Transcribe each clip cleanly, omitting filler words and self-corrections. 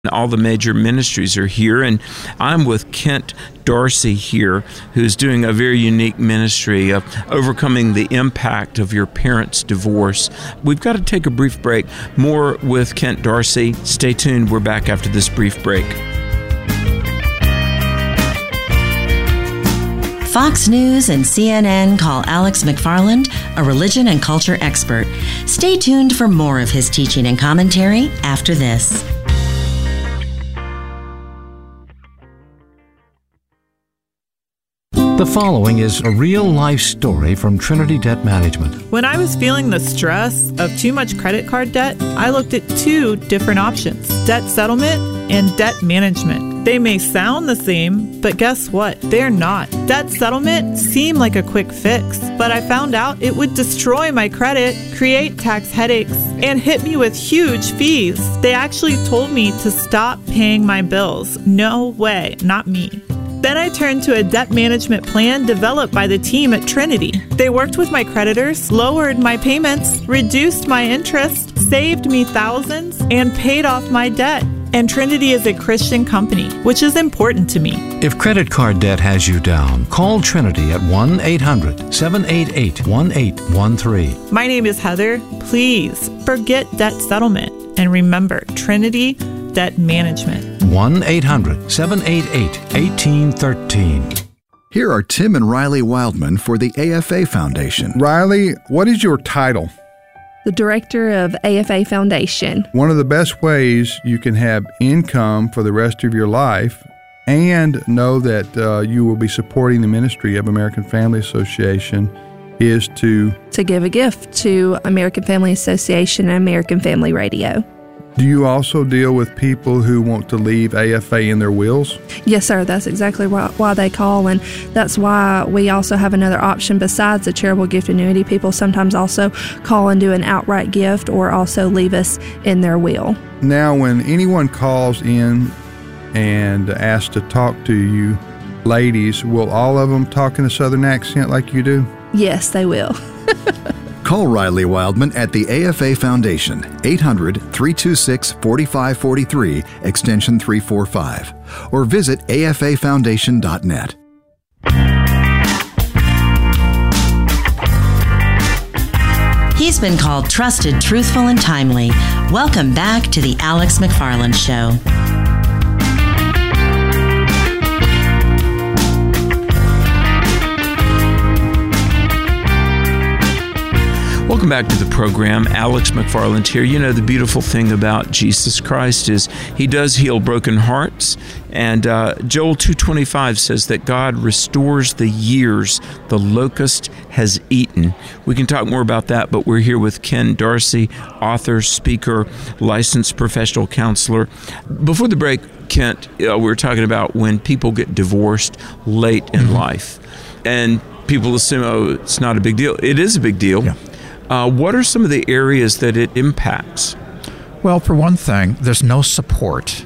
All the major ministries are here, and I'm with Kent Darcy here, who's doing a very unique ministry of overcoming the impact of your parents' divorce. We've got to take a brief break. More with Kent Darcy. Stay tuned. We're back after this brief break. Fox News and CNN call Alex McFarland a religion and culture expert. Stay tuned for more of his teaching and commentary after this. The following is a real-life story from Trinity Debt Management. When I was feeling the stress of too much credit card debt, I looked at two different options: debt settlement and debt management. They may sound the same, but guess what? They're not. Debt settlement seemed like a quick fix, but I found out it would destroy my credit, create tax headaches, and hit me with huge fees. They actually told me to stop paying my bills. No way, not me. Then I turned to a debt management plan developed by the team at Trinity. They worked with my creditors, lowered my payments, reduced my interest, saved me thousands, and paid off my debt. And Trinity is a Christian company, which is important to me. If credit card debt has you down, call Trinity at 1-800-788-1813. My name is Heather. Please forget debt settlement and remember Trinity Debt Management. 1-800-788-1813. Here are Tim and Riley Wildman for the AFA Foundation. Riley, what is your title? The director of AFA Foundation. One of the best ways you can have income for the rest of your life and know that you will be supporting the ministry of American Family Association is to give a gift to American Family Association and American Family Radio. Do you also deal with people who want to leave AFA in their wills? Yes, sir. That's exactly why they call, and that's why we also have another option besides the charitable gift annuity. People sometimes also call and do an outright gift or also leave us in their will. Now, when anyone calls in and asks to talk to you, ladies, will all of them talk in a Southern accent like you do? Yes, they will. Call Riley Wildman at the AFA Foundation, 800-326-4543, extension 345, or visit afafoundation.net. He's been called trusted, truthful, and timely. Welcome back to the Alex McFarland Show. Welcome back to the program. Alex McFarland here. You know, the beautiful thing about Jesus Christ is he does heal broken hearts. And Joel 2:25 says that God restores the years the locust has eaten. We can talk more about that, but we're here with Ken Darcy, author, speaker, licensed professional counselor. Before the break, Kent, we were talking about when people get divorced late in life. And people assume, oh, it's not a big deal. It is a big deal. Yeah. What are some of the areas that it impacts? Well, for one thing, there's no support.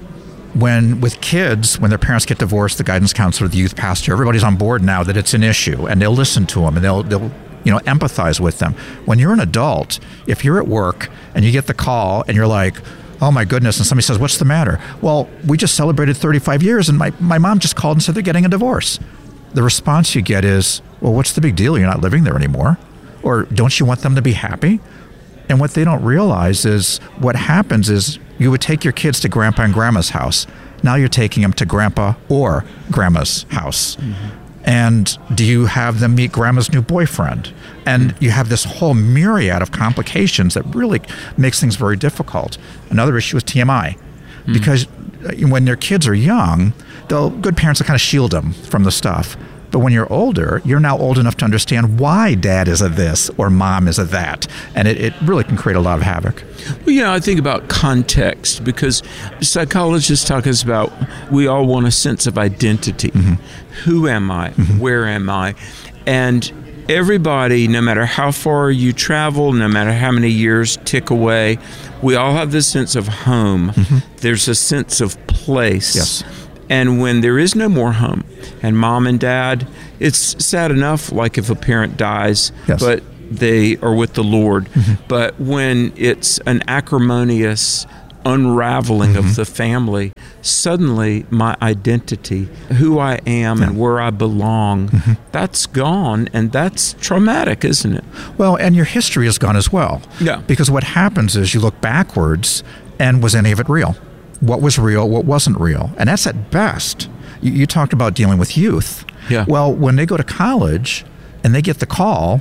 With kids, when their parents get divorced, the guidance counselor, the youth pastor, everybody's on board now that it's an issue, and they'll listen to them, and they'll empathize with them. When you're an adult, if you're at work and you get the call and you're like, oh my goodness, and somebody says, what's the matter? Well, we just celebrated 35 years and my mom just called and said they're getting a divorce. The response you get is, well, what's the big deal? You're not living there anymore. Or don't you want them to be happy? And what they don't realize is what happens is you would take your kids to grandpa and grandma's house. Now you're taking them to grandpa or grandma's house. Mm-hmm. And do you have them meet grandma's new boyfriend? And you have this whole myriad of complications that really makes things very difficult. Another issue is TMI. Mm-hmm. Because when their kids are young, good parents will kind of shield them from the stuff. But when you're older, you're now old enough to understand why dad is a this or mom is a that. And it really can create a lot of havoc. Well, yeah, I think about context because psychologists talk us about we all want a sense of identity. Mm-hmm. Who am I? Mm-hmm. Where am I? And everybody, no matter how far you travel, no matter how many years tick away, we all have this sense of home. Mm-hmm. There's a sense of place. Yes. And when there is no more home, and mom and dad, it's sad enough, like if a parent dies, yes. but they are with the Lord. Mm-hmm. But when it's an acrimonious unraveling of the family, suddenly my identity, who I am and where I belong, that's gone, and that's traumatic, isn't it? Well, and your history is gone as well. Yeah. Because what happens is you look backwards, and was any of it real? What was real? What wasn't real? And that's at best. You talked about dealing with youth. Yeah. Well, when they go to college and they get the call,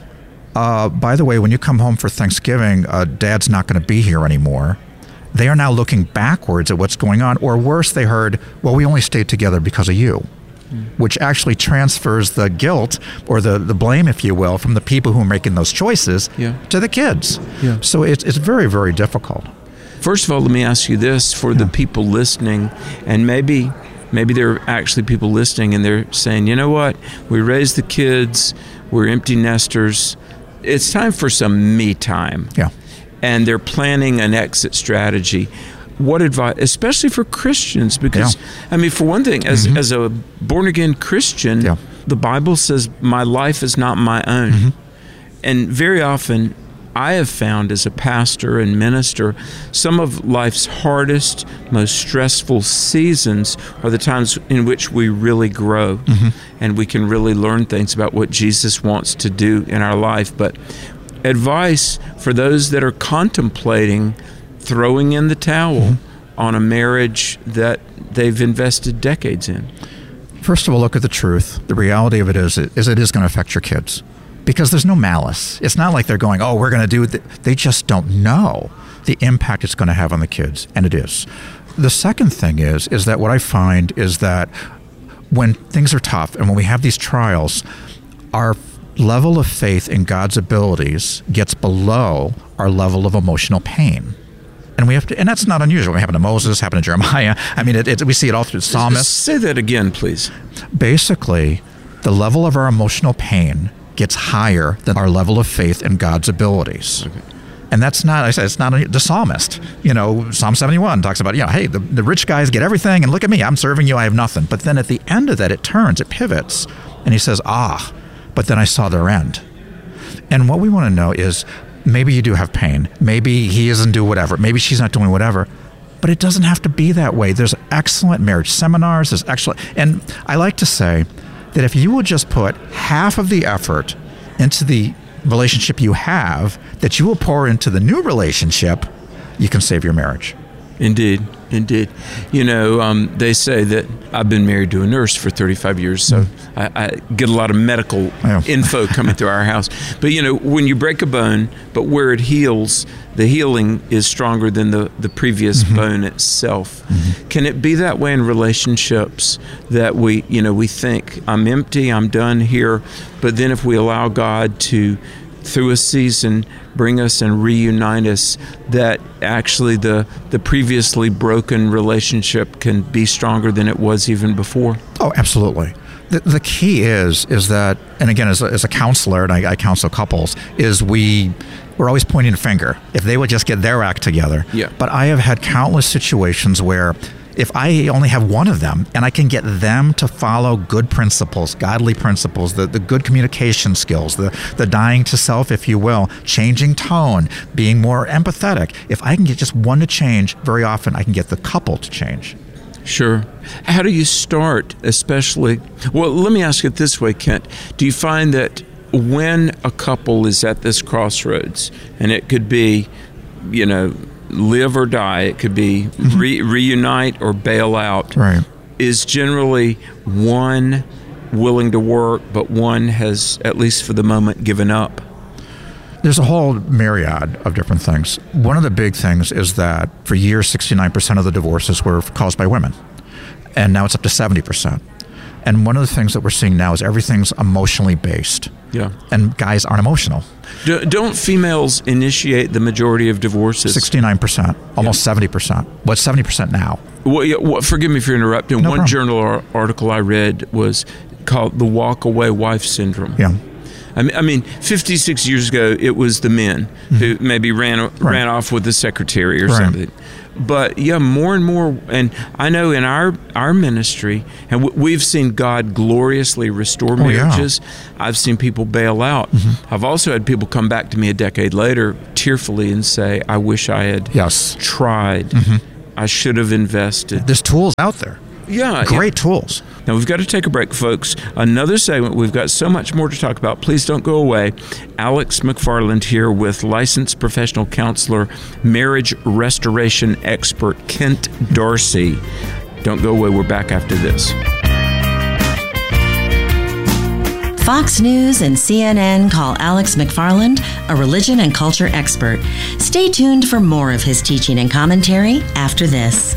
by the way, when you come home for Thanksgiving, Dad's not going to be here anymore. They are now looking backwards at what's going on. Or worse, they heard, well, we only stayed together because of you, which actually transfers the guilt or the blame, if you will, from the people who are making those choices to the kids. Yeah. So it's very, very difficult. First of all, let me ask you this for the people listening, and maybe there are actually people listening and they're saying, you know what, we raised the kids, we're empty nesters, it's time for some me time. Yeah. And they're planning an exit strategy. What advice, especially for Christians, because, I mean, for one thing, as a born-again Christian, the Bible says my life is not my own. And very often, I have found as a pastor and minister, some of life's hardest, most stressful seasons are the times in which we really grow and we can really learn things about what Jesus wants to do in our life. But advice for those that are contemplating throwing in the towel on a marriage that they've invested decades in. First of all, look at the truth. The reality of it is it is going to affect your kids. Because there's no malice. It's not like they're going, oh, we're going to do it. They just don't know the impact it's going to have on the kids, and it is. The second thing is that what I find is that when things are tough and when we have these trials, our level of faith in God's abilities gets below our level of emotional pain. And we have to, and that's not unusual. It happened to Moses, happened to Jeremiah. I mean, we see it all through the psalmists. Say that again, please. Basically, the level of our emotional pain gets higher than our level of faith in God's abilities. Okay. And that's not, I said, it's not the psalmist. You know, Psalm 71 talks about, hey, the rich guys get everything, and look at me, I'm serving you, I have nothing. But then at the end of that, it pivots, and he says, but then I saw their end. And what we want to know is, maybe you do have pain. Maybe he isn't doing whatever. Maybe she's not doing whatever. But it doesn't have to be that way. There's excellent marriage seminars. There's excellent, and I like to say, that if you will just put half of the effort into the relationship you have, that you will pour into the new relationship, you can save your marriage. Indeed. You know, they say that I've been married to a nurse for 35 years, so I get a lot of medical info coming through our house. But, you know, when you break a bone, but where it heals, the healing is stronger than the previous bone itself. Can it be that way in relationships that we think, I'm empty, I'm done here, but then if we allow God to, through a season, bring us and reunite us, that actually the previously broken relationship can be stronger than it was even before? Oh, absolutely. The key is that, and again, as a counselor, and I counsel couples, is we're always pointing a finger. If they would just get their act together. Yeah. But I have had countless situations where if I only have one of them and I can get them to follow good principles, godly principles, the good communication skills, the dying to self, if you will, changing tone, being more empathetic. If I can get just one to change, very often I can get the couple to change. Sure. How do you start, especially? Well, let me ask it this way, Kent. Do you find that when a couple is at this crossroads, and it could be, live or die, it could be reunite or bail out, right, is generally one willing to work, but one has, at least for the moment, given up? There's a whole myriad of different things. One of the big things is that for years, 69% of the divorces were caused by women. And now it's up to 70%. And one of the things that we're seeing now is everything's emotionally based. Yeah. And guys aren't emotional. Don't females initiate the majority of divorces? 69%, almost 70%. What's 70% now? Well, forgive me for interrupting. No One problem. journal article I read was called the walk-away wife syndrome. Yeah. I mean, 56 years ago, it was the men who maybe ran off with the secretary or something. But yeah, more and more, and I know in our ministry, and we've seen God gloriously restore marriages. I've seen people bail out. I've also had people come back to me a decade later tearfully and say, I wish I had tried. I should have invested. There's tools out there. Yeah. Great tools. Now, we've got to take a break, folks. Another segment. We've got so much more to talk about. Please don't go away. Alex McFarland here with licensed professional counselor, marriage restoration expert Kent Dorsey. Don't go away. We're back after this. Fox News and CNN call Alex McFarland a religion and culture expert. Stay tuned for more of his teaching and commentary after this.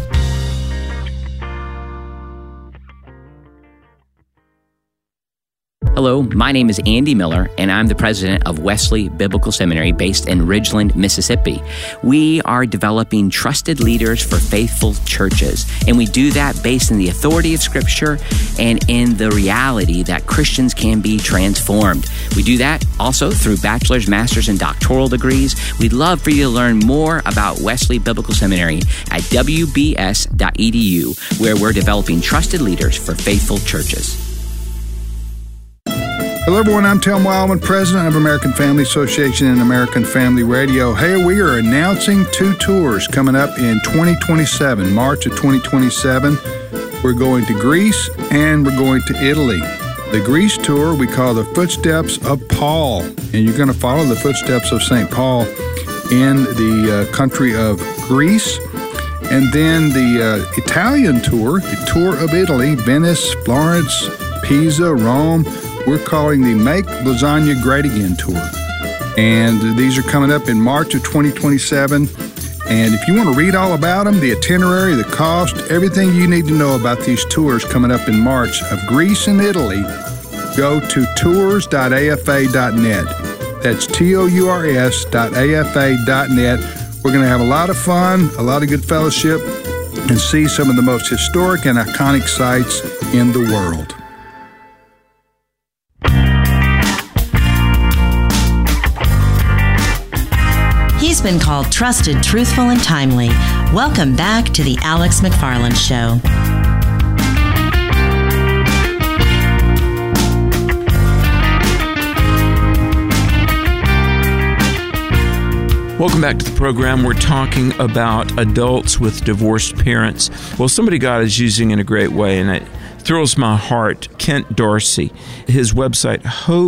Hello, my name is Andy Miller, and I'm the president of Wesley Biblical Seminary based in Ridgeland, Mississippi. We are developing trusted leaders for faithful churches, and we do that based in the authority of Scripture and in the reality that Christians can be transformed. We do that also through bachelor's, master's, and doctoral degrees. We'd love for you to learn more about Wesley Biblical Seminary at wbs.edu, where we're developing trusted leaders for faithful churches. Hello, everyone. I'm Tim Wildman, president of American Family Association and American Family Radio. Hey, we are announcing 2 tours coming up in 2027, March of 2027. We're going to Greece and we're going to Italy. The Greece tour we call the Footsteps of Paul, and you're going to follow the footsteps of St. Paul in the country of Greece. And then the Italian tour, the Tour of Italy, Venice, Florence, Pisa, Rome. We're calling the Make Lasagna Great Again tour. And these are coming up in March of 2027. And if you want to read all about them, the itinerary, the cost, everything you need to know about these tours coming up in March of Greece and Italy, go to tours.afa.net. That's tours.afa.net. We're going to have a lot of fun, a lot of good fellowship, and see some of the most historic and iconic sites in the world. He's been called trusted, truthful, and timely. Welcome back to the Alex McFarland Show. Welcome back to the program. We're talking about adults with divorced parents. Well, somebody God is using in a great way, and it thrills my heart. Kent Dorsey. His website,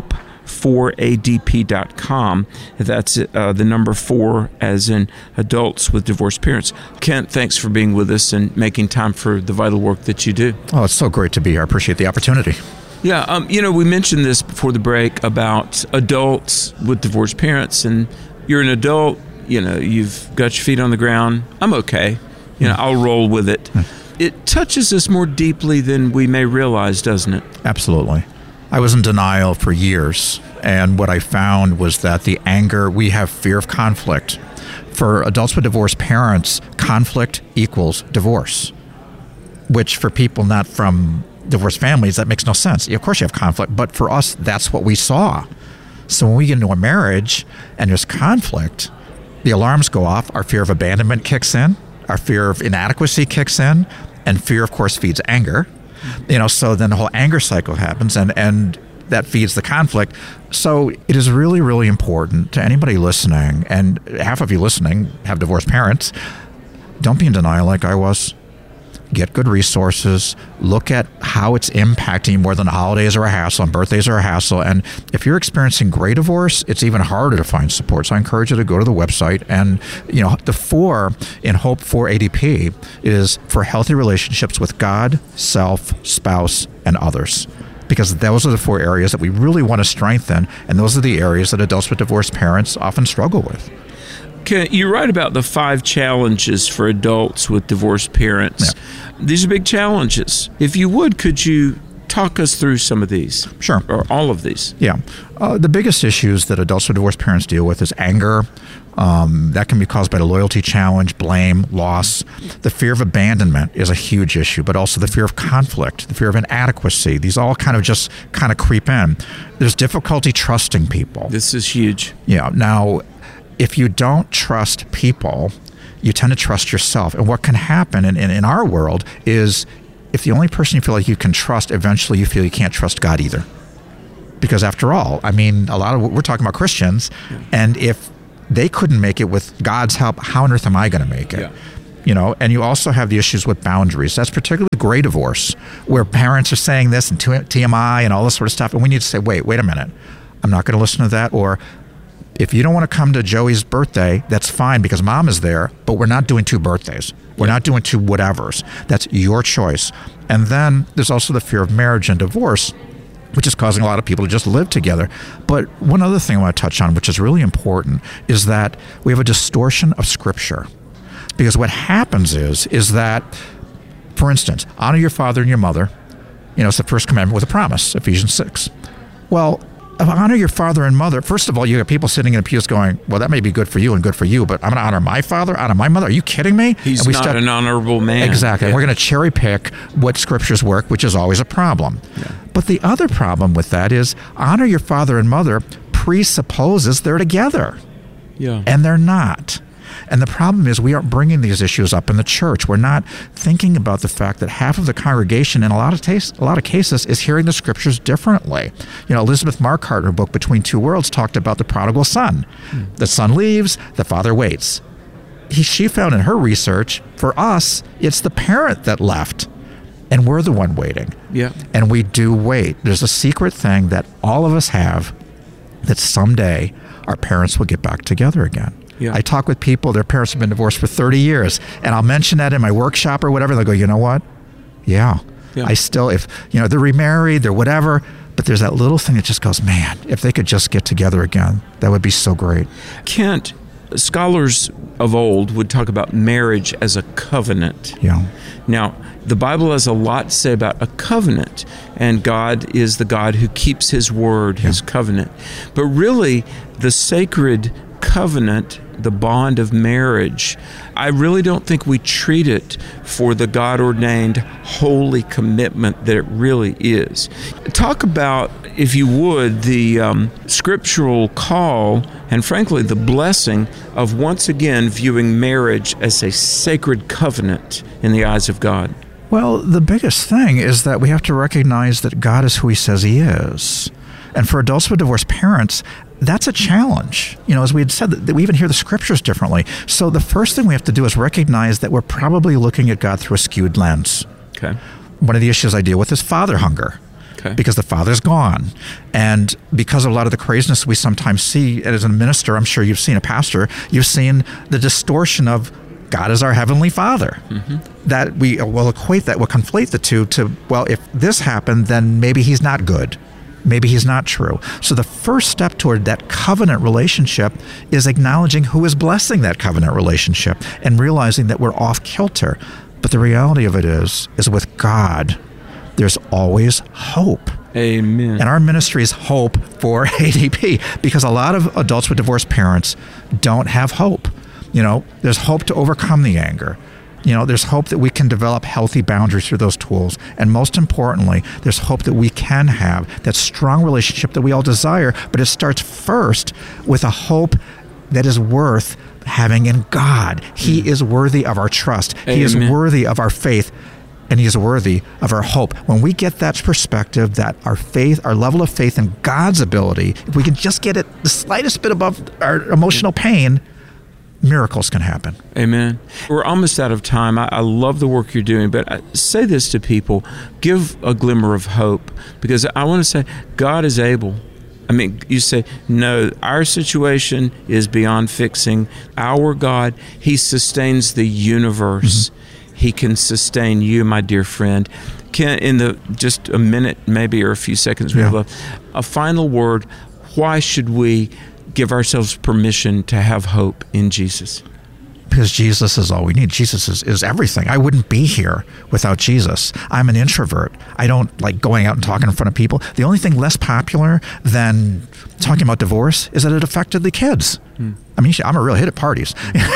hope4adp.com. That's the number 4 as in adults with divorced parents. Kent, thanks for being with us and making time for the vital work that you do. Oh, it's so great to be here. I appreciate the opportunity. Yeah, we mentioned this before the break about adults with divorced parents, and you're an adult, you've got your feet on the ground. I'm okay. I'll roll with it. It touches us more deeply than we may realize, doesn't it? Absolutely. I was in denial for years, and what I found was that the anger, we have fear of conflict. For adults with divorced parents, conflict equals divorce, which for people not from divorced families, that makes no sense. Of course you have conflict, but for us, that's what we saw. So when we get into a marriage and there's conflict, the alarms go off, our fear of abandonment kicks in, our fear of inadequacy kicks in, and fear, of course, feeds anger. So then the whole anger cycle happens, and that feeds the conflict. So it is really, really important to anybody listening, and half of you listening have divorced parents, don't be in denial like I was. Get good resources. Look at how it's impacting more than the holidays are a hassle and birthdays are a hassle. And if you're experiencing gray divorce, it's even harder to find support. So I encourage you to go to the website. And, the 4 in Hope 4 ADP is for healthy relationships with God, self, spouse, and others. Because those are the 4 areas that we really want to strengthen. And those are the areas that adults with divorced parents often struggle with. You write about the 5 challenges for adults with divorced parents. Yeah. These are big challenges. If you would, could you talk us through some of these? Sure. Or all of these? Yeah. The biggest issues that adults with divorced parents deal with is anger. That can be caused by the loyalty challenge, blame, loss. The fear of abandonment is a huge issue, but also the fear of conflict, the fear of inadequacy. These all kind of creep in. There's difficulty trusting people. This is huge. Yeah. Now, if you don't trust people, you tend to trust yourself. And what can happen in our world is if the only person you feel like you can trust, eventually you feel you can't trust God either. Because after all, we're talking about Christians, and if they couldn't make it with God's help, how on earth am I going to make it? Yeah. And you also have the issues with boundaries. That's particularly gray divorce, where parents are saying this and TMI and all this sort of stuff. And we need to say, wait a minute. I'm not going to listen to that. Or if you don't want to come to Joey's birthday, that's fine because mom is there, but we're not doing 2 birthdays. We're not doing 2 whatevers. That's your choice. And then there's also the fear of marriage and divorce, which is causing a lot of people to just live together. But one other thing I want to touch on, which is really important, is that we have a distortion of Scripture. Because what happens is that, for instance, honor your father and your mother. It's the first commandment with a promise, Ephesians 6. Well, honor your father and mother. First of all, you have people sitting in pews going, well, that may be good for you and good for you, but I'm going to honor my father, honor my mother. Are you kidding me? He's not an honorable man. Exactly. Yeah. And we're going to cherry pick what scriptures work, which is always a problem. Yeah. But the other problem with that is honor your father and mother presupposes they're together. Yeah. And they're not. And the problem is we aren't bringing these issues up in the church. We're not thinking about the fact that half of the congregation in a lot of cases is hearing the scriptures differently. Elizabeth Marquardt in her book Between Two Worlds talked about the prodigal son. The son leaves, the father waits. She found in her research, for us, it's the parent that left. And we're the one waiting. Yeah. And we do wait. There's a secret thing that all of us have that someday our parents will get back together again. Yeah. I talk with people, their parents have been divorced for 30 years, and I'll mention that in my workshop or whatever. They'll go, you know what? Yeah. I still, if, they're remarried, they're whatever, but there's that little thing that just goes, man, if they could just get together again, that would be so great. Kent, scholars of old would talk about marriage as a covenant. Yeah. Now, the Bible has a lot to say about a covenant, and God is the God who keeps His word, His covenant. But really, the sacred covenant, the bond of marriage, I really don't think we treat it for the God-ordained holy commitment that it really is. Talk about, if you would, the scriptural call and frankly the blessing of once again viewing marriage as a sacred covenant in the eyes of God. Well, the biggest thing is that we have to recognize that God is who He says He is. And for adults with divorced parents, that's a challenge. As we had said, that we even hear the scriptures differently. So the first thing we have to do is recognize that we're probably looking at God through a skewed lens. Okay. One of the issues I deal with is father hunger. Okay. Because the father's gone. And because of a lot of the craziness we sometimes see, and as a minister, I'm sure you've seen a pastor, you've seen the distortion of God is our heavenly Father. Mm-hmm. That we will equate that, we'll conflate the two to, well, if this happened, then maybe He's not good. Maybe He's not true. So the first step toward that covenant relationship is acknowledging who is blessing that covenant relationship and realizing that we're off kilter. But the reality of it is with God, there's always hope. Amen. And our ministry is hope for ADP, because a lot of adults with divorced parents don't have hope. There's hope to overcome the anger. There's hope that we can develop healthy boundaries through those tools. And most importantly, there's hope that we can have that strong relationship that we all desire, but it starts first with a hope that is worth having in God. He is worthy of our trust. Amen. He is worthy of our faith, and He is worthy of our hope. When we get that perspective, that our faith, our level of faith in God's ability, if we can just get it the slightest bit above our emotional pain, miracles can happen. Amen. We're almost out of time. I love the work you're doing, but I say this to people, give a glimmer of hope, because I want to say God is able. You say, no, our situation is beyond fixing. Our God, He sustains the universe. Mm-hmm. He can sustain you, my dear friend. In just a minute, maybe, or a few seconds, we have a final word. Why should we give ourselves permission to have hope in Jesus? Because Jesus is all we need. Jesus is everything. I wouldn't be here without Jesus. I'm an introvert. I don't like going out and talking in front of people. The only thing less popular than talking about divorce is that it affected the kids. I'm a real hit at parties.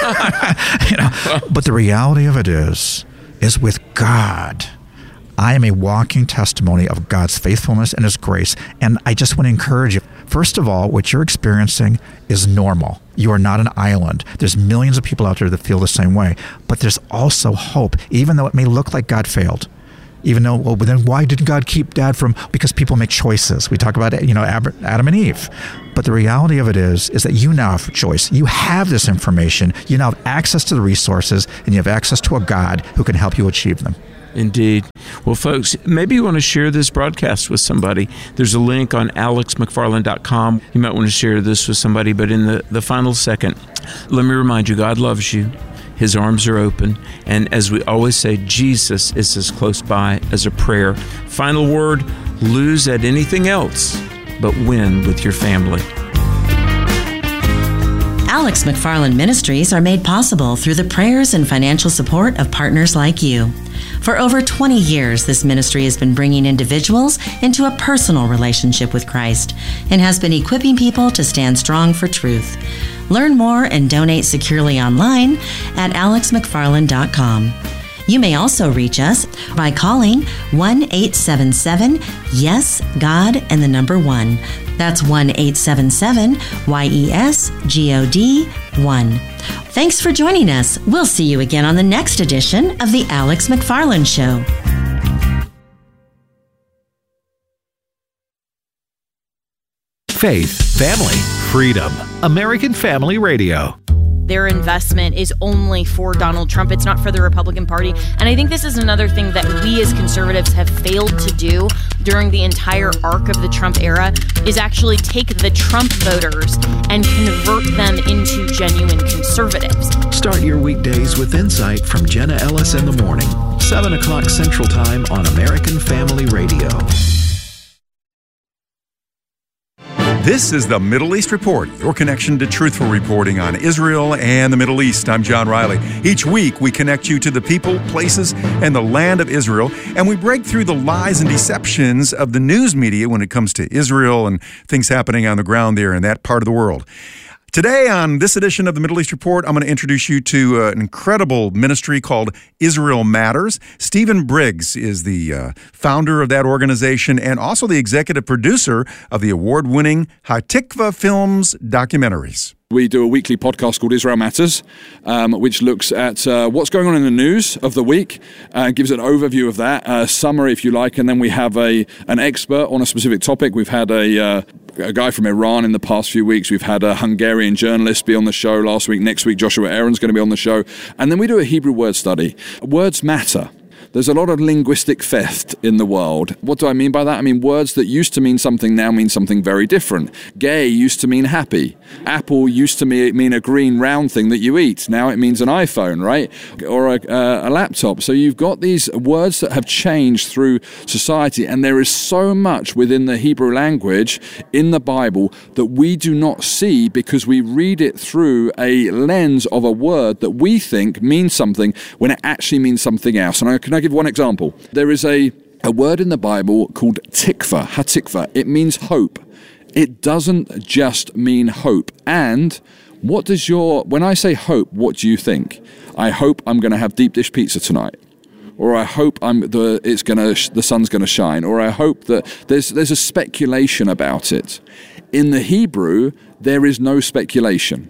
But the reality of it is with God, I am a walking testimony of God's faithfulness and His grace. And I just want to encourage you, first of all, what you're experiencing is normal. You are not an island. There's millions of people out there that feel the same way. But there's also hope. Even though it may look like God failed, Even though, well, then why didn't God keep Dad from? Because people make choices. We talk about, Adam and Eve. But the reality of it is that you now have a choice. You have this information. You now have access to the resources, and you have access to a God who can help you achieve them. Indeed. Well, folks, maybe you want to share this broadcast with somebody. There's a link on alexmcfarland.com. You might want to share this with somebody, but in the final second, let me remind you, God loves you. His arms are open. And as we always say, Jesus is as close by as a prayer. Final word, lose at anything else, but win with your family. Alex McFarland Ministries are made possible through the prayers and financial support of partners like you. For over 20 years, this ministry has been bringing individuals into a personal relationship with Christ and has been equipping people to stand strong for truth. Learn more and donate securely online at alexmcfarland.com. You may also reach us by calling 1-877-YES-GOD and the number 1. That's 1-877-YES-GOD-1. Thanks for joining us. We'll see you again on the next edition of The Alex McFarland Show. Faith, family, freedom. American Family Radio. Their investment is only for Donald Trump. It's not for the Republican Party. And I think this is another thing that we as conservatives have failed to do during the entire arc of the Trump era is actually take the Trump voters and convert them into genuine conservatives. Start your weekdays with insight from Jenna Ellis in the morning, 7 o'clock Central Time on American Family Radio. This is the Middle East Report, your connection to truthful reporting on Israel and the Middle East. I'm John Riley. Each week, we connect you to the people, places, and the land of Israel, and we break through the lies and deceptions of the news media when it comes to Israel and things happening on the ground there in that part of the world. Today, on this edition of the Middle East Report, I'm going to introduce you to an incredible ministry called Israel Matters. Stephen Briggs is the founder of that organization and also the executive producer of the award-winning Hatikva Films documentaries. We do a weekly podcast called Israel Matters, which looks at what's going on in the news of the week, gives an overview of that, a summary if you like, and then we have an expert on a specific topic. We've had a guy from Iran in the past few weeks. We've had a Hungarian journalist be on the show last week. Next week, Joshua Aaron's going to be on the show. And then we do a Hebrew word study. Words matter. There's a lot of linguistic theft in the world. What do I mean by that? I mean words that used to mean something now mean something very different. Gay used to mean happy. Apple used to mean a green round thing that you eat. Now it means an iPhone, right? Or a laptop. So you've got these words that have changed through society, and there is so much within the Hebrew language in the Bible that we do not see because we read it through a lens of a word that we think means something when it actually means something else. And can I give one example? There is a word in the Bible called tikva, hatikva. It means hope. It doesn't just mean hope. And what does when I say hope, what do you think? I hope I'm going to have deep dish pizza tonight. Or I hope the sun's going to shine. Or I hope that there's a speculation about it. In the Hebrew, there is no speculation.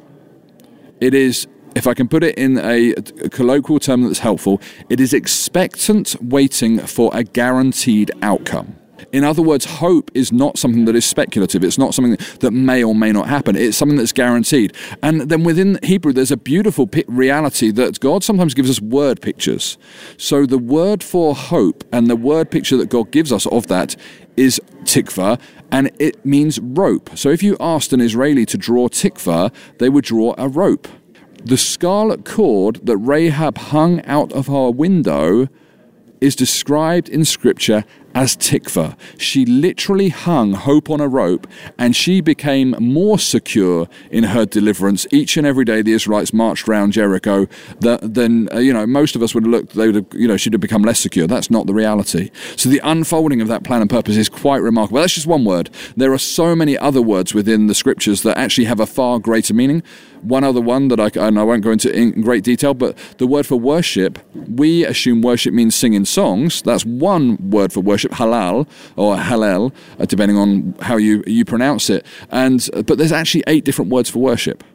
It is, if I can put it in a colloquial term that's helpful, it is expectant waiting for a guaranteed outcome. In other words, hope is not something that is speculative. It's not something that may or may not happen. It's something that's guaranteed. And then within Hebrew, there's a beautiful reality that God sometimes gives us word pictures. So the word for hope and the word picture that God gives us of that is tikva, and it means rope. So if you asked an Israeli to draw tikva, they would draw a rope. The scarlet cord that Rahab hung out of her window is described in Scripture as tikva. She literally hung hope on a rope, and she became more secure in her deliverance. Each and every day the Israelites marched around Jericho than most of us would have looked, she'd have become less secure. That's not the reality. So the unfolding of that plan and purpose is quite remarkable. That's just one word. There are so many other words within the Scriptures that actually have a far greater meaning. One other one that I won't go into in great detail, but the word for worship, we assume worship means singing songs. That's one word for worship, halal or hallel, depending on how you pronounce it. But there's actually 8 different words for worship.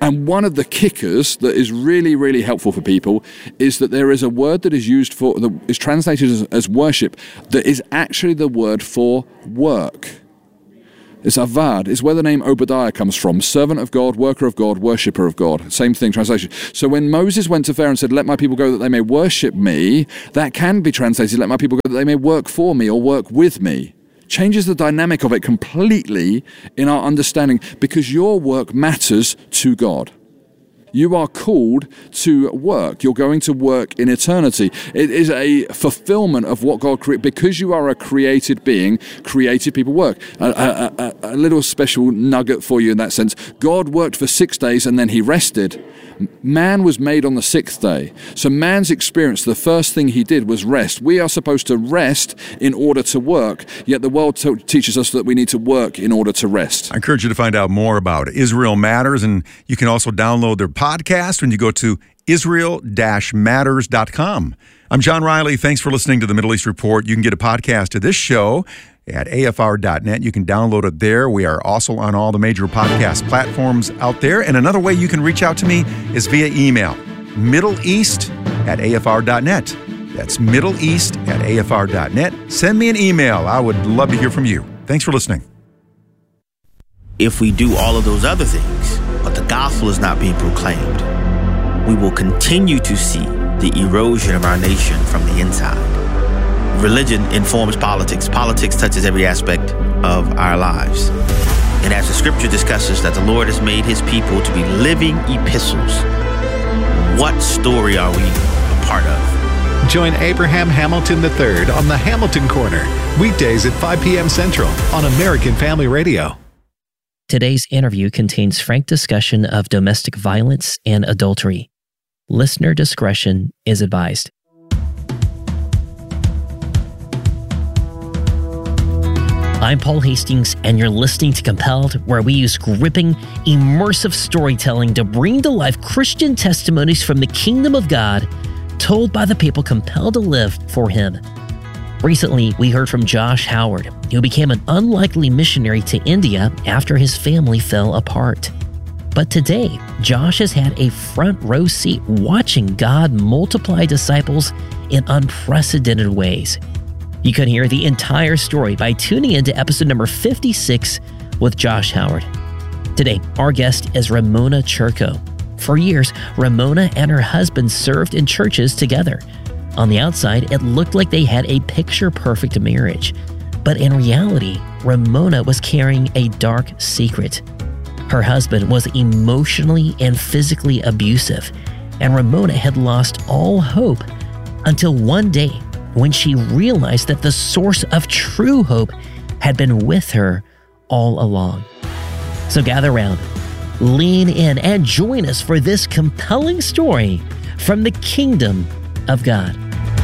And one of the kickers that is really, really helpful for people is that there is a word that is used for, that is translated as worship, that is actually the word for work. It's avad. It's where the name Obadiah comes from. Servant of God, worker of God, worshipper of God. Same thing, translation. So when Moses went to Pharaoh and said, let my people go that they may worship me, that can be translated, let my people go that they may work for me or work with me. Changes the dynamic of it completely in our understanding, because your work matters to God. You are called to work. You're going to work in eternity. It is a fulfillment of what God created. Because you are a created being, created people work. A little special nugget for you in that sense. God worked for 6 days and then he rested. Man was made on the 6th day. So man's experience, the first thing he did was rest. We are supposed to rest in order to work, yet the world teaches us that we need to work in order to rest. I encourage you to find out more about Israel Matters, and you can also download their podcast when you go to israel-matters.com. I'm John Riley. Thanks for listening to the Middle East Report. You can get a podcast of this show at afr.net. You can download it there. We are also on all the major podcast platforms out there. And another way you can reach out to me is via email, middleeast@afr.net. That's middleeast@afr.net. Send me an email. I would love to hear from you. Thanks for listening. If we do all of those other things, but the gospel is not being proclaimed, we will continue to see the erosion of our nation from the inside. Religion informs politics. Politics touches every aspect of our lives. And as the scripture discusses that the Lord has made his people to be living epistles, what story are we a part of? Join Abraham Hamilton III on the Hamilton Corner, weekdays at 5 p.m. Central on American Family Radio. Today's interview contains frank discussion of domestic violence and adultery. Listener discretion is advised. I'm Paul Hastings, and you're listening to Compelled, where we use gripping, immersive storytelling to bring to life Christian testimonies from the kingdom of God, told by the people compelled to live for Him. Recently, we heard from Josh Howard, who became an unlikely missionary to India after his family fell apart. But today, Josh has had a front row seat watching God multiply disciples in unprecedented ways. You can hear the entire story by tuning into episode number 56 with Josh Howard. Today, our guest is Ramona Churko. For years, Ramona and her husband served in churches together. On the outside, it looked like they had a picture-perfect marriage. But in reality, Ramona was carrying a dark secret. Her husband was emotionally and physically abusive, and Ramona had lost all hope until one day when she realized that the source of true hope had been with her all along. So gather around, lean in, and join us for this compelling story from the kingdom of God.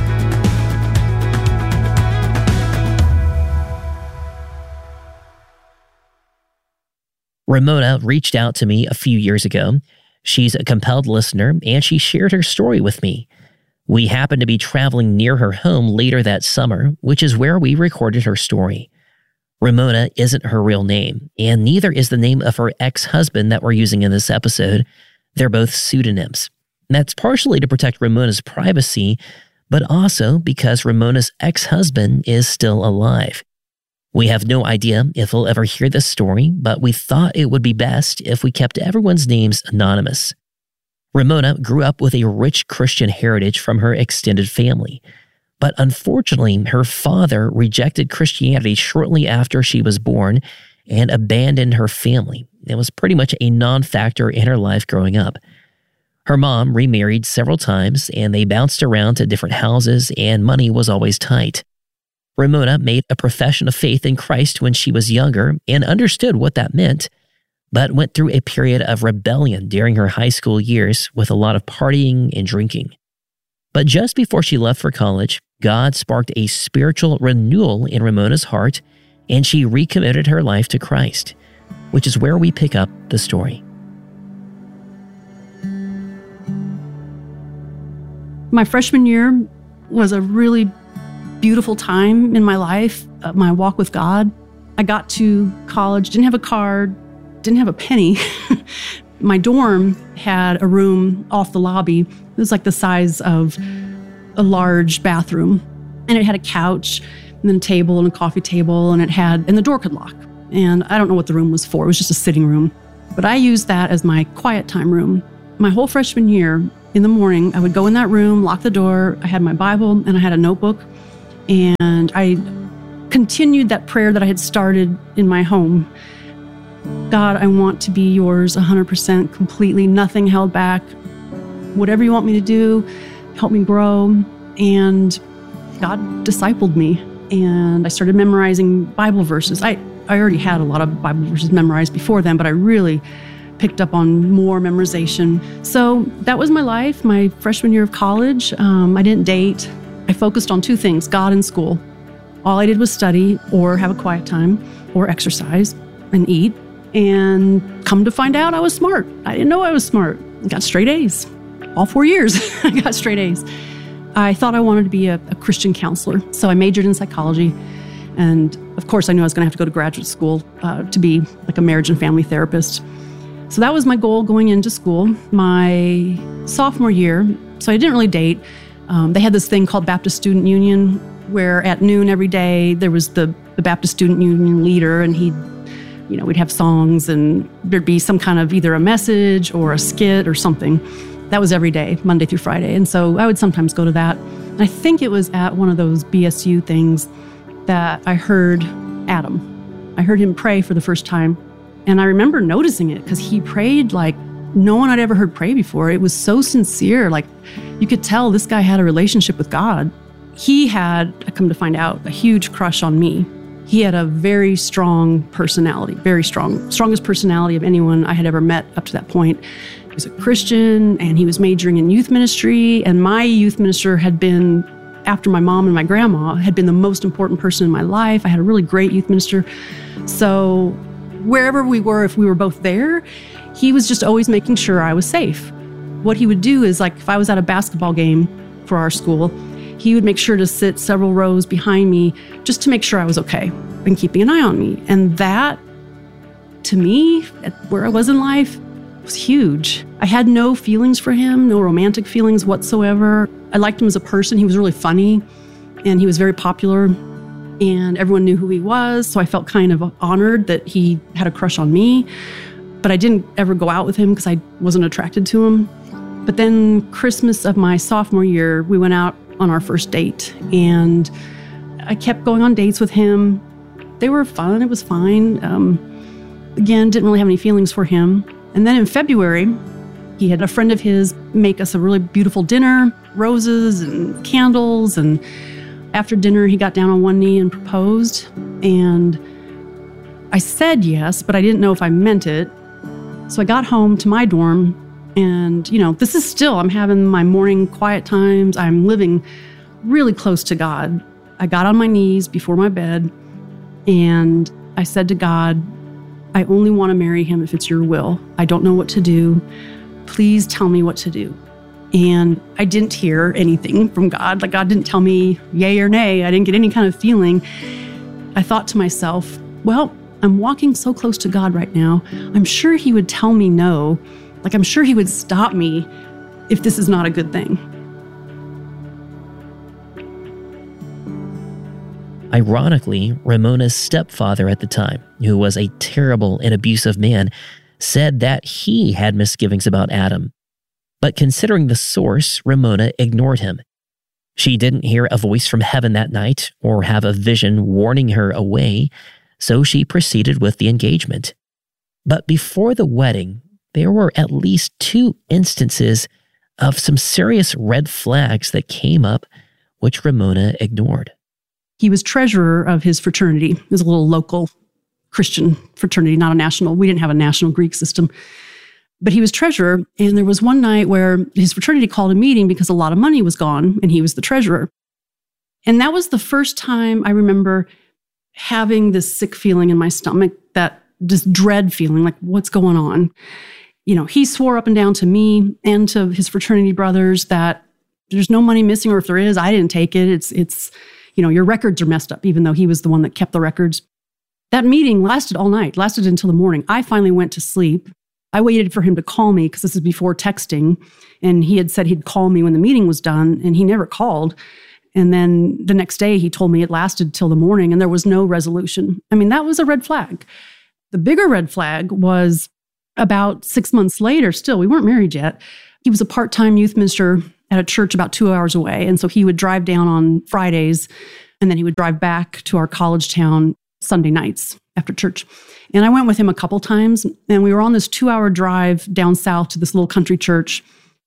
Ramona reached out to me a few years ago. She's a compelled listener, and she shared her story with me. We happened to be traveling near her home later that summer, which is where we recorded her story. Ramona isn't her real name, and neither is the name of her ex-husband that we're using in this episode. They're both pseudonyms. That's partially to protect Ramona's privacy, but also because Ramona's ex-husband is still alive. We have no idea if we'll ever hear this story, but we thought it would be best if we kept everyone's names anonymous. Ramona grew up with a rich Christian heritage from her extended family, but unfortunately, her father rejected Christianity shortly after she was born and abandoned her family. It was pretty much a non-factor in her life growing up. Her mom remarried several times, and they bounced around to different houses, and money was always tight. Ramona made a profession of faith in Christ when she was younger and understood what that meant, but went through a period of rebellion during her high school years with a lot of partying and drinking. But just before she left for college, God sparked a spiritual renewal in Ramona's heart, and she recommitted her life to Christ, which is where we pick up the story. My freshman year was a really beautiful time in my life, my walk with God. I got to college, didn't have a car, didn't have a penny, My dorm had a room off the lobby. It was like the size of a large bathroom. And it had a couch and then a table and a coffee table, and the door could lock. And I don't know what the room was for. It was just a sitting room. But I used that as my quiet time room. My whole freshman year, in the morning, I would go in that room, lock the door. I had my Bible and I had a notebook. And I continued that prayer that I had started in my home. God, I want to be yours 100%, completely, nothing held back. Whatever you want me to do, help me grow. And God discipled me. And I started memorizing Bible verses. I already had a lot of Bible verses memorized before then, but I really picked up on more memorization. So that was my life, my freshman year of college. I didn't date. I focused on two things, God and school. All I did was study or have a quiet time or exercise and eat. And come to find out, I was smart. I didn't know I was smart. I got straight A's. All 4 years, I got straight A's. I thought I wanted to be a Christian counselor, so I majored in psychology. And of course, I knew I was going to have to go to graduate school to be like a marriage and family therapist. So that was my goal going into school. My sophomore year, so I didn't really date. They had this thing called Baptist Student Union, where at noon every day, there was the Baptist Student Union leader, and we'd have songs, and there'd be some kind of either a message or a skit or something. That was every day, Monday through Friday. And so I would sometimes go to that. And I think it was at one of those BSU things that I heard Adam. I heard him pray for the first time. And I remember noticing it because he prayed like no one I'd ever heard pray before. It was so sincere. Like you could tell this guy had a relationship with God. He had, I come to find out, a huge crush on me. He had a very strong personality, very strong, strongest personality of anyone I had ever met up to that point. He was a Christian and he was majoring in youth ministry. And my youth minister had been, after my mom and my grandma, had been the most important person in my life. I had a really great youth minister. So wherever we were, if we were both there, he was just always making sure I was safe. What he would do is, like, if I was at a basketball game for our school, he would make sure to sit several rows behind me just to make sure I was okay and keeping an eye on me. And that, to me, at where I was in life, was huge. I had no feelings for him, no romantic feelings whatsoever. I liked him as a person. He was really funny and he was very popular and everyone knew who he was. So I felt kind of honored that he had a crush on me, but I didn't ever go out with him because I wasn't attracted to him. But then Christmas of my sophomore year, we went out on our first date and I kept going on dates with him. They were fun. It was fine. Again, didn't really have any feelings for him. And then in February, he had a friend of his make us a really beautiful dinner, roses and candles. And after dinner, he got down on one knee and proposed. And I said yes, but I didn't know if I meant it. So I got home to my dorm and, this is still, I'm having my morning quiet times. I'm living really close to God. I got on my knees before my bed and I said to God, I only want to marry him if it's your will. I don't know what to do. Please tell me what to do. And I didn't hear anything from God. Like God didn't tell me yay or nay. I didn't get any kind of feeling. I thought to myself, well, I'm walking so close to God right now. I'm sure he would tell me no. Like I'm sure he would stop me if this is not a good thing. Ironically, Ramona's stepfather at the time, who was a terrible and abusive man, said that he had misgivings about Adam. But considering the source, Ramona ignored him. She didn't hear a voice from heaven that night or have a vision warning her away, so she proceeded with the engagement. But before the wedding, there were at least 2 instances of some serious red flags that came up, which Ramona ignored. He was treasurer of his fraternity. It was a little local Christian fraternity, not a national. We didn't have a national Greek system. But he was treasurer, and there was one night where his fraternity called a meeting because a lot of money was gone, and he was the treasurer. And that was the first time I remember having this sick feeling in my stomach, that this dread feeling, like, what's going on? He swore up and down to me and to his fraternity brothers that there's no money missing, or if there is, I didn't take it. It's your records are messed up, even though he was the one that kept the records. That meeting lasted all night, lasted until the morning. I finally went to sleep. I waited for him to call me because this is before texting. And he had said he'd call me when the meeting was done, and he never called. And then the next day he told me it lasted till the morning and there was no resolution. I mean, that was a red flag. The bigger red flag was about 6 months later, still, we weren't married yet. He was a part-time youth minister at a church about 2 hours away. And so he would drive down on Fridays, and then he would drive back to our college town Sunday nights after church. And I went with him a couple times, and we were on this 2-hour drive down south to this little country church.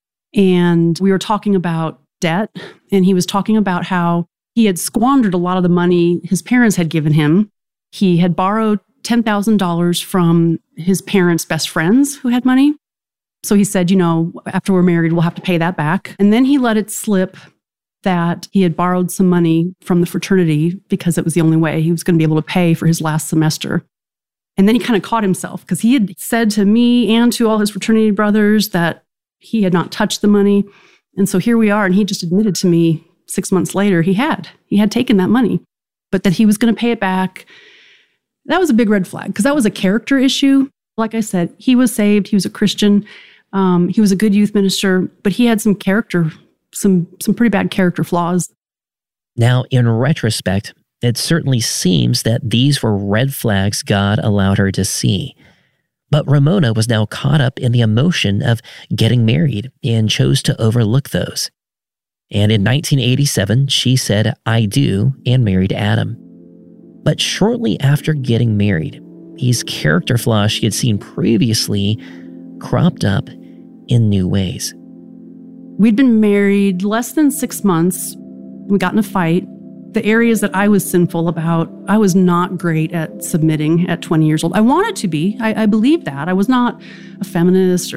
And we were talking about debt, and he was talking about how he had squandered a lot of the money his parents had given him. He had borrowed $10,000 from his parents' best friends who had money. So he said, after we're married, we'll have to pay that back. And then he let it slip that he had borrowed some money from the fraternity because it was the only way he was going to be able to pay for his last semester. And then he kind of caught himself because he had said to me and to all his fraternity brothers that he had not touched the money. And so here we are, and he just admitted to me 6 months later he had taken that money, but that he was going to pay it back. That was a big red flag because that was a character issue. Like I said, he was saved. He was a Christian. He was a good youth minister, but he had some character, some pretty bad character flaws. Now, in retrospect, it certainly seems that these were red flags God allowed her to see. But Ramona was now caught up in the emotion of getting married and chose to overlook those. And in 1987, she said, "I do," and married Adam. But shortly after getting married, these character flaws she had seen previously cropped up in new ways. We'd been married less than 6 months. We got in a fight. The areas that I was sinful about, I was not great at submitting at 20 years old. I wanted to be. I believed that. I was not a feminist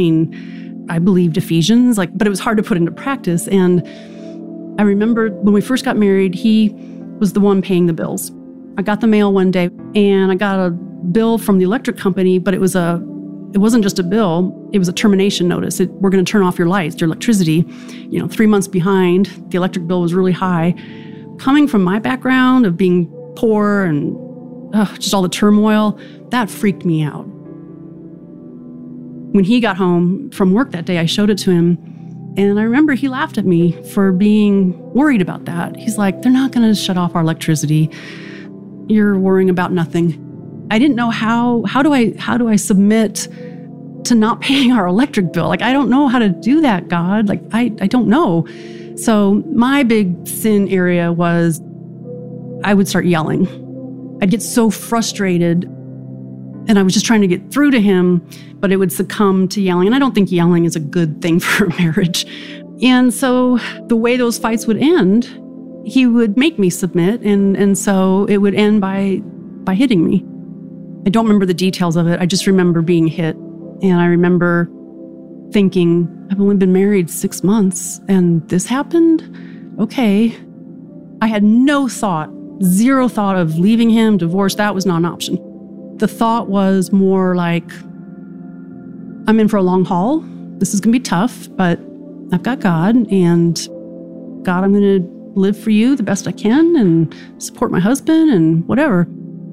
I believed Ephesians, but it was hard to put into practice. And I remember when we first got married, he was the one paying the bills. I got the mail one day and I got a bill from the electric company, but it wasn't just a bill, it was a termination notice. We're going to turn off your lights, your electricity. 3 months behind, the electric bill was really high. Coming from my background of being poor and just all the turmoil, that freaked me out. When he got home from work that day, I showed it to him, and I remember he laughed at me for being worried about that. He's like, "They're not going to shut off our electricity. You're worrying about nothing." I didn't know how do I submit to not paying our electric bill? I don't know how to do that, God. I don't know. So my big sin area was I would start yelling. I'd get so frustrated, and I was just trying to get through to him, but it would succumb to yelling. And I don't think yelling is a good thing for a marriage. And so the way those fights would end, he would make me submit, and so it would end by hitting me. I don't remember the details of it. I just remember being hit. And I remember thinking, I've only been married 6 months and this happened? Okay. I had zero thought of leaving him, divorce. That was not an option. The thought was more like, I'm in for a long haul. This is going to be tough, but I've got God, and God, I'm going to live for you the best I can and support my husband and whatever.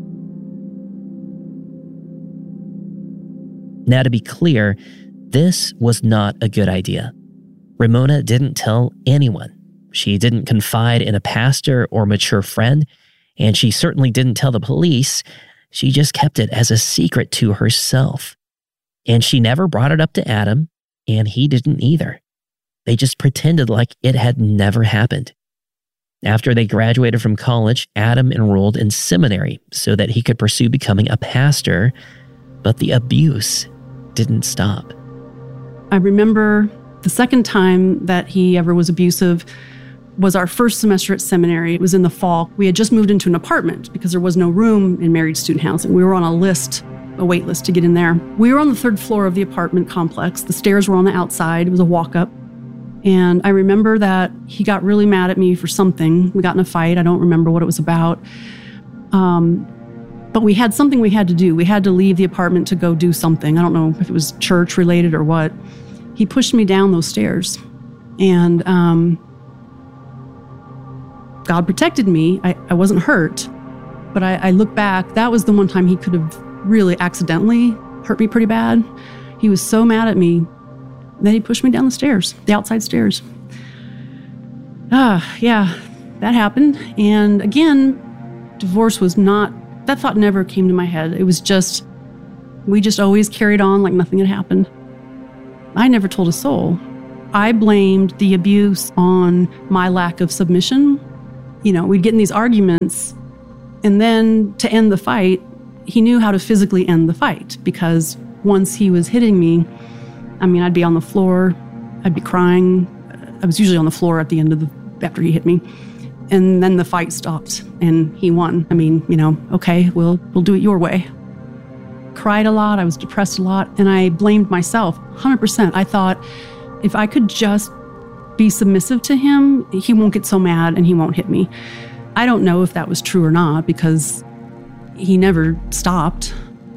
Now, to be clear, this was not a good idea. Ramona didn't tell anyone. She didn't confide in a pastor or mature friend, and she certainly didn't tell the police. She just kept it as a secret to herself. And she never brought it up to Adam, and he didn't either. They just pretended like it had never happened. After they graduated from college, Adam enrolled in seminary so that he could pursue becoming a pastor, but the abuse didn't stop. I remember the second time that he ever was abusive was our first semester at seminary. It was in the fall. We had just moved into an apartment because there was no room in married student housing. We were on a wait list to get in there. We were on the third floor of the apartment complex. The stairs were on the outside. It was a walk-up. And I remember that he got really mad at me for something. We got in a fight. I don't remember what it was about. But we had something we had to do. We had to leave the apartment to go do something. I don't know if it was church related or what. He pushed me down those stairs. And God protected me. I wasn't hurt. But I look back, that was the one time he could have really accidentally hurt me pretty bad. He was so mad at me that he pushed me down the stairs, the outside stairs. Yeah, that happened. And again, divorce was not, that thought never came to my head. It was just, we just always carried on like nothing had happened. I never told a soul. I blamed the abuse on my lack of submission. You know, we'd get in these arguments, and then to end the fight, he knew how to physically end the fight, because once he was hitting me, I mean, I'd be on the floor, I'd be crying. I was usually on the floor at the end of after he hit me. And then the fight stopped and he won. I mean, you know, okay, we'll do it your way. Cried a lot, I was depressed a lot, and I blamed myself 100%. I thought, if I could just be submissive to him, he won't get so mad and he won't hit me. I don't know if that was true or not, because he never stopped.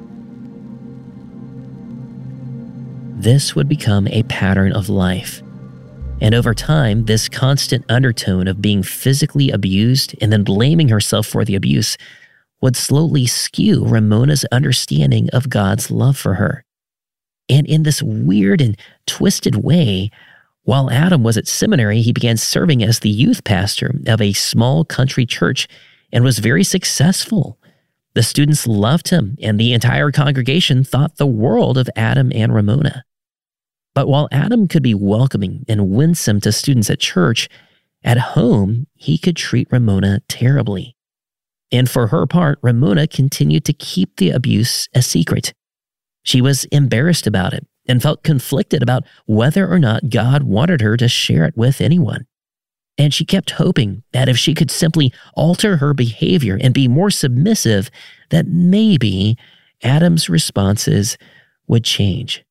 This would become a pattern of life. And over time, this constant undertone of being physically abused and then blaming herself for the abuse would slowly skew Ramona's understanding of God's love for her. And in this weird and twisted way, while Adam was at seminary, he began serving as the youth pastor of a small country church and was very successful. The students loved him, and the entire congregation thought the world of Adam and Ramona. But while Adam could be welcoming and winsome to students at church, at home, he could treat Ramona terribly. And for her part, Ramona continued to keep the abuse a secret. She was embarrassed about it and felt conflicted about whether or not God wanted her to share it with anyone. And she kept hoping that if she could simply alter her behavior and be more submissive, that maybe Adam's responses would change.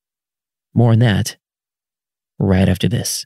More on that right after this.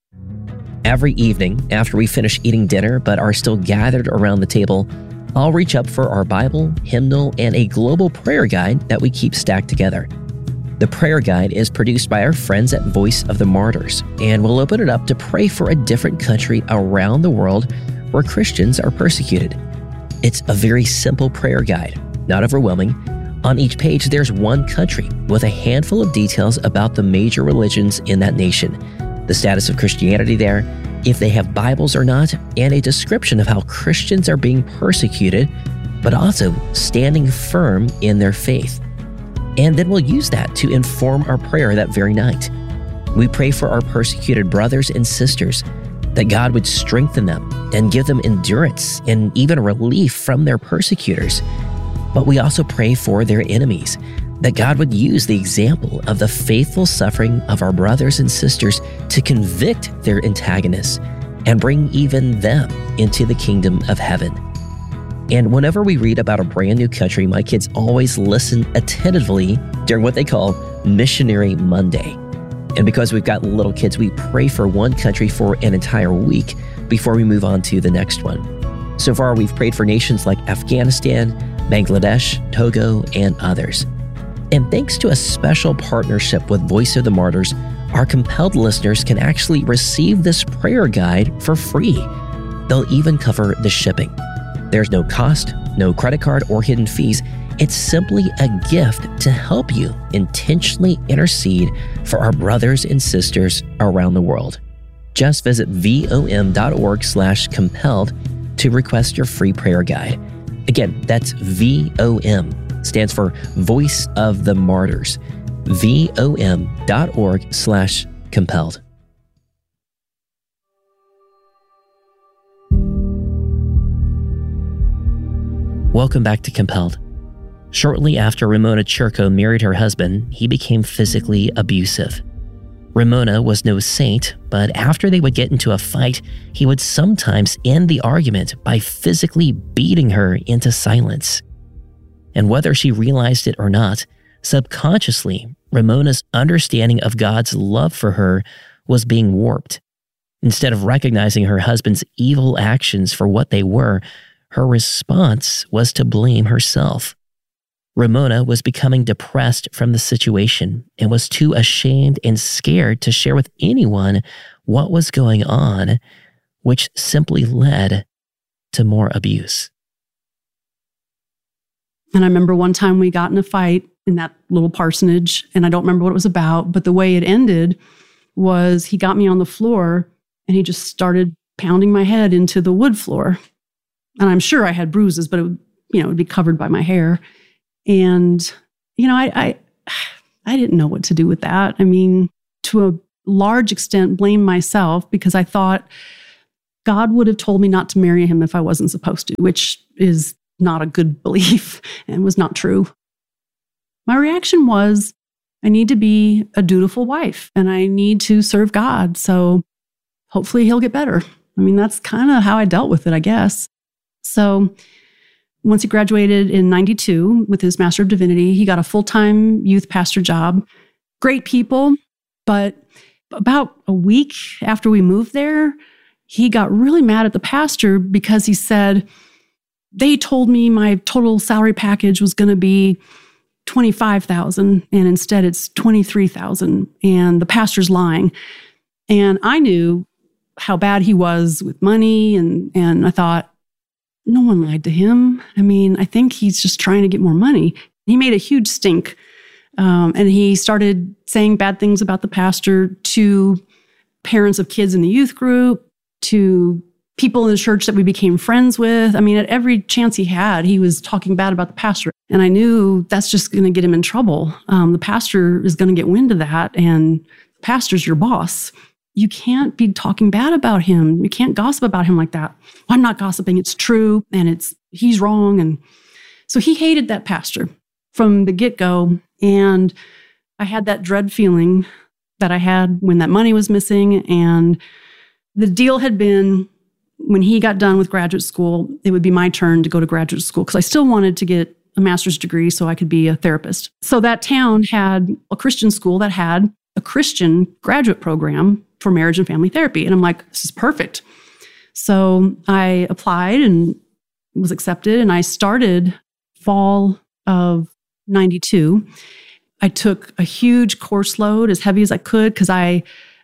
Every evening after we finish eating dinner but are still gathered around the table, I'll reach up for our Bible, hymnal, and a global prayer guide that we keep stacked together. The prayer guide is produced by our friends at Voice of the Martyrs, and we'll open it up to pray for a different country around the world where Christians are persecuted. It's a very simple prayer guide, not overwhelming. On each page, there's one country with a handful of details about the major religions in that nation, the status of Christianity there, if they have Bibles or not, and a description of how Christians are being persecuted, but also standing firm in their faith. And then we'll use that to inform our prayer that very night. We pray for our persecuted brothers and sisters, that God would strengthen them and give them endurance and even relief from their persecutors. But we also pray for their enemies, that God would use the example of the faithful suffering of our brothers and sisters to convict their antagonists and bring even them into the kingdom of heaven. And whenever we read about a brand new country, my kids always listen attentively during what they call Missionary Monday. And because we've got little kids, we pray for one country for an entire week before we move on to the next one. So far, we've prayed for nations like Afghanistan, Bangladesh, Togo, and others. And thanks to a special partnership with Voice of the Martyrs, our compelled listeners can actually receive this prayer guide for free. They'll even cover the shipping. There's no cost, no credit card or hidden fees. It's simply a gift to help you intentionally intercede for our brothers and sisters around the world. Just visit vom.org/compelled to request your free prayer guide. Again, that's VOM, stands for Voice of the Martyrs. vom.org/compelled. Welcome back to Compelled. Shortly after Ramona Churko married her husband, he became physically abusive. Ramona was no saint, but after they would get into a fight, he would sometimes end the argument by physically beating her into silence. And whether she realized it or not, subconsciously, Ramona's understanding of God's love for her was being warped. Instead of recognizing her husband's evil actions for what they were, her response was to blame herself. Ramona was becoming depressed from the situation and was too ashamed and scared to share with anyone what was going on, which simply led to more abuse. And I remember one time we got in a fight in that little parsonage, and I don't remember what it was about, but the way it ended was he got me on the floor and he just started pounding my head into the wood floor. And I'm sure I had bruises, but it would, it would be covered by my hair. And, I didn't know what to do with that. I mean, to a large extent, blame myself because I thought God would have told me not to marry him if I wasn't supposed to, which is not a good belief and was not true. My reaction was, I need to be a dutiful wife and I need to serve God. So hopefully he'll get better. I mean, that's kind of how I dealt with it, I guess. So once he graduated in 92 with his Master of Divinity, he got a full-time youth pastor job. Great people, but about a week after we moved there, he got really mad at the pastor because he said, they told me my total salary package was going to be $25,000 and instead it's $23,000 and the pastor's lying. And I knew how bad he was with money and I thought, no one lied to him. I mean, I think he's just trying to get more money. He made a huge stink. And he started saying bad things about the pastor to parents of kids in the youth group, to people in the church that we became friends with. I mean, at every chance he had, he was talking bad about the pastor. And I knew that's just going to get him in trouble. The pastor is going to get wind of that, and the pastor's your boss. You can't be talking bad about him. You can't gossip about him like that. Well, I'm not gossiping. It's true. And he's wrong. And so he hated that pastor from the get-go. And I had that dread feeling that I had when that money was missing. And the deal had been when he got done with graduate school, it would be my turn to go to graduate school because I still wanted to get a master's degree so I could be a therapist. So that town had a Christian school that had a Christian graduate program for marriage and family therapy. And I'm like, this is perfect. So I applied and was accepted. And I started fall of 92. I took a huge course load, as heavy as I could, because I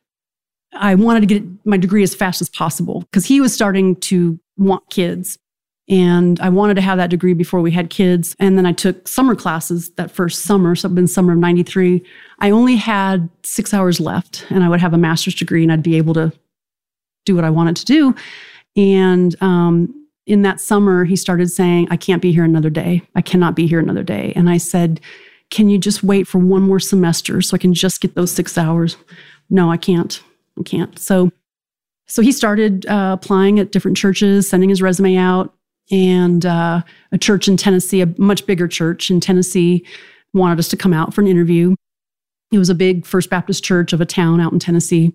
wanted to get my degree as fast as possible because he was starting to want kids. And I wanted to have that degree before we had kids. And then I took summer classes that first summer. So it'd been summer of 93. I only had 6 hours left and I would have a master's degree and I'd be able to do what I wanted to do. And in that summer, he started saying, I can't be here another day. I cannot be here another day. And I said, can you just wait for one more semester so I can just get those 6 hours? No, I can't. So he started applying at different churches, sending his resume out. And a church in Tennessee, a much bigger church in Tennessee, wanted us to come out for an interview. It was a big First Baptist church of a town out in Tennessee.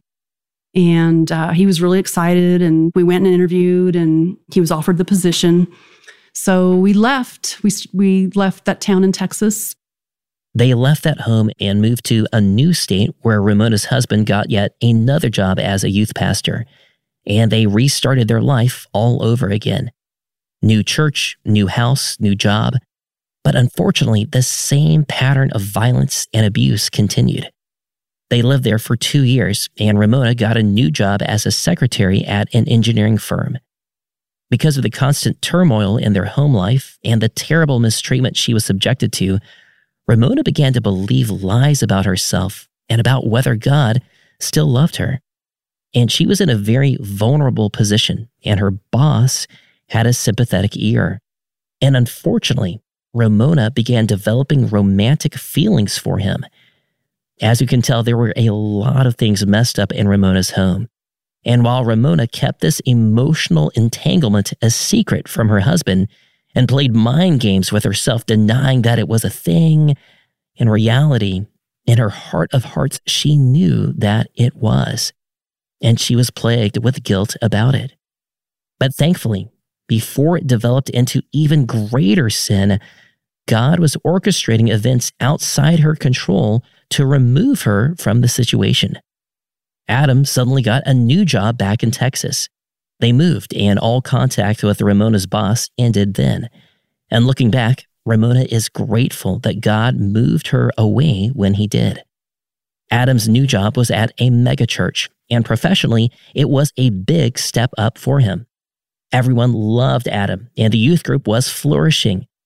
And he was really excited. And we went and interviewed and he was offered the position. So we left. We left that town in Texas. They left that home and moved to a new state where Ramona's husband got yet another job as a youth pastor. And they restarted their life all over again. New church, new house, new job. But unfortunately, the same pattern of violence and abuse continued. They lived there for 2 years, and Ramona got a new job as a secretary at an engineering firm. Because of the constant turmoil in their home life and the terrible mistreatment she was subjected to, Ramona began to believe lies about herself and about whether God still loved her. And she was in a very vulnerable position, and her boss had a sympathetic ear. And unfortunately, Ramona began developing romantic feelings for him. As you can tell, there were a lot of things messed up in Ramona's home. And while Ramona kept this emotional entanglement a secret from her husband and played mind games with herself, denying that it was a thing, in reality, in her heart of hearts, she knew that it was. And she was plagued with guilt about it. But thankfully, before it developed into even greater sin, God was orchestrating events outside her control to remove her from the situation. Adam suddenly got a new job back in Texas. They moved, and all contact with Ramona's boss ended then. And looking back, Ramona is grateful that God moved her away when he did. Adam's new job was at a megachurch, and professionally, it was a big step up for him. Everyone loved Adam, and the youth group was flourishing.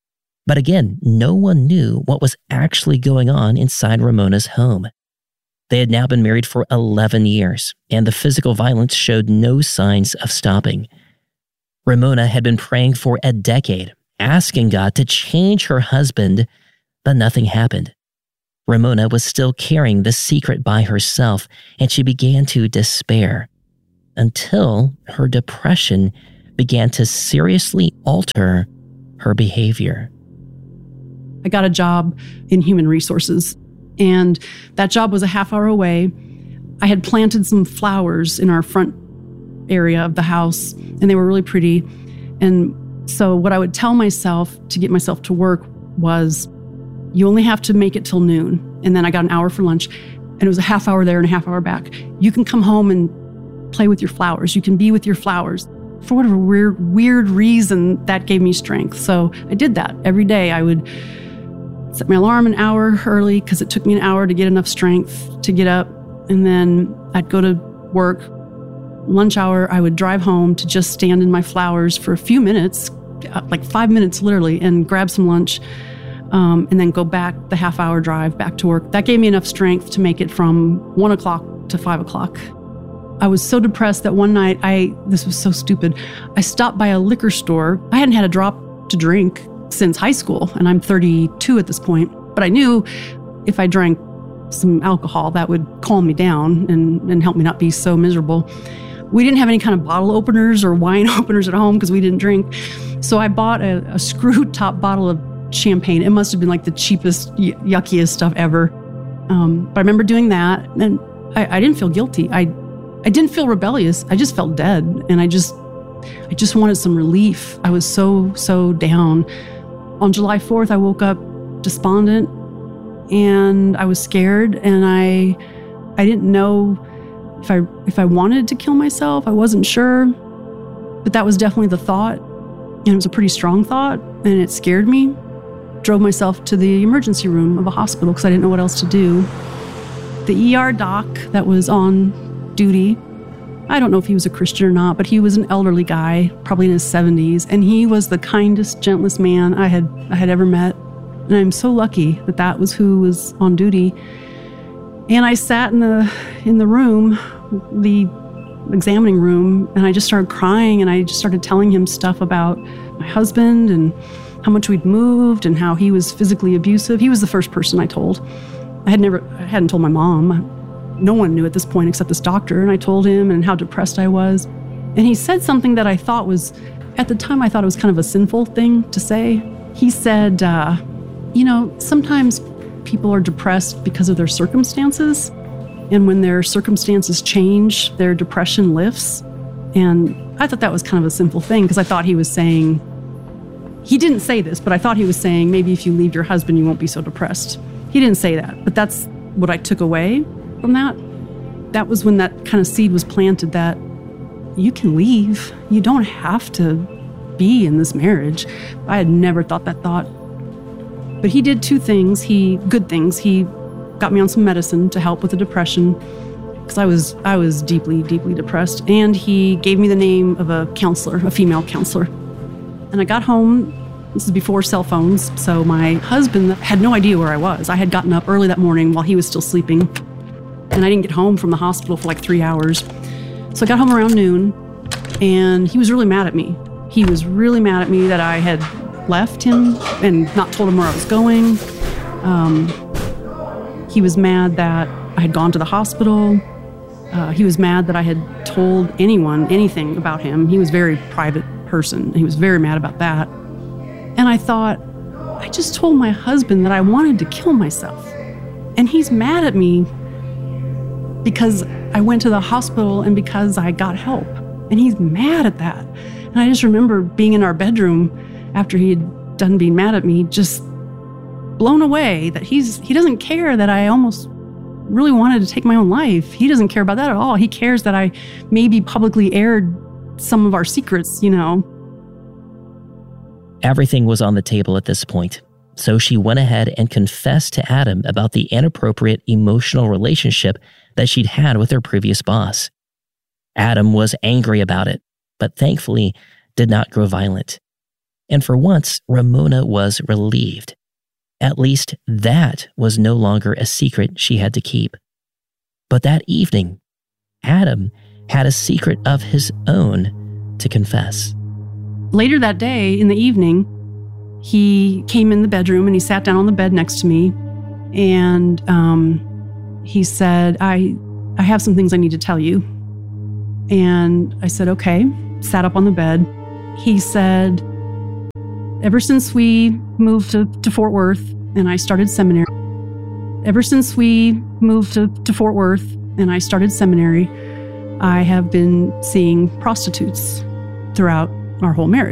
But again, no one knew what was actually going on inside Ramona's home. They had now been married for 11 years, and the physical violence showed no signs of stopping. Ramona had been praying for a decade, asking God to change her husband, but nothing happened. Ramona was still carrying the secret by herself, and she began to despair until her depression began to seriously alter her behavior. I got a job in human resources, and that job was a half hour away. I had planted some flowers in our front area of the house, and they were really pretty. And so what I would tell myself to get myself to work was, you only have to make it till noon. And then I got an hour for lunch, and it was a half hour there and a half hour back. You can come home and play with your flowers. You can be with your flowers. For whatever weird reason, that gave me strength. So I did that every day. I would set my alarm an hour early because it took me an hour to get enough strength to get up. And then I'd go to work. Lunch hour, I would drive home to just stand in my flowers for a few minutes, like 5 minutes literally, and grab some lunch, and then go back the half hour drive back to work. That gave me enough strength to make it from 1 o'clock to 5 o'clock. I was so depressed that one night, this was so stupid, I stopped by a liquor store. I hadn't had a drop to drink since high school, and I'm 32 at this point. But I knew if I drank some alcohol, that would calm me down and help me not be so miserable. We didn't have any kind of bottle openers or wine openers at home because we didn't drink. So I bought a screw top bottle of champagne. It must have been like the cheapest, yuckiest stuff ever. But I remember doing that, and I didn't feel guilty. I didn't feel rebellious. I just felt dead, and I just wanted some relief. I was so down. On July 4th, I woke up despondent, and I was scared, and I didn't know if I wanted to kill myself. I wasn't sure, but that was definitely the thought, and it was a pretty strong thought, and it scared me. Drove myself to the emergency room of a hospital because I didn't know what else to do. The ER doc that was on duty, I don't know if he was a Christian or not, but he was an elderly guy, probably in his 70s, and he was the kindest, gentlest man I had ever met. And I'm so lucky that was who was on duty. And I sat in the room, the examining room, and I just started crying, and I just started telling him stuff about my husband and how much we'd moved and how he was physically abusive. He was the first person I told. I hadn't told my mom. No one knew at this point except this doctor, and I told him and how depressed I was. And he said something that I thought was, at the time I thought it was kind of a sinful thing to say. He said, sometimes people are depressed because of their circumstances, and when their circumstances change, their depression lifts. And I thought that was kind of a simple thing because I thought he was saying, he didn't say this, but I thought he was saying maybe if you leave your husband, you won't be so depressed. He didn't say that, but that's what I took away from that. That was when that kind of seed was planted that you can leave. You don't have to be in this marriage. I had never thought that thought. But he did two things, good things. He got me on some medicine to help with the depression because I was deeply, deeply depressed. And he gave me the name of a counselor, a female counselor. And I got home, this is before cell phones, so my husband had no idea where I was. I had gotten up early that morning while he was still sleeping, and I didn't get home from the hospital for like 3 hours. So I got home around noon, and he was really mad at me. He was really mad at me that I had left him and not told him where I was going. He was mad that I had gone to the hospital. He was mad that I had told anyone anything about him. He was a very private person. He was very mad about that. And I thought, I just told my husband that I wanted to kill myself. And he's mad at me because I went to the hospital and because I got help. And he's mad at that. And I just remember being in our bedroom after he had done being mad at me, just blown away that he doesn't care that I almost really wanted to take my own life. He doesn't care about that at all. He cares that I maybe publicly aired some of our secrets, Everything was on the table at this point, so she went ahead and confessed to Adam about the inappropriate emotional relationship that she'd had with her previous boss. Adam was angry about it, but thankfully did not grow violent. And for once, Ramona was relieved. At least that was no longer a secret she had to keep. But that evening, Adam had a secret of his own to confess. Later that day, in the evening, he came in the bedroom and he sat down on the bed next to me. And he said, I have some things I need to tell you. And I said, okay, sat up on the bed. He said, ever since we moved to Fort Worth and I started seminary, I have been seeing prostitutes throughout our whole marriage.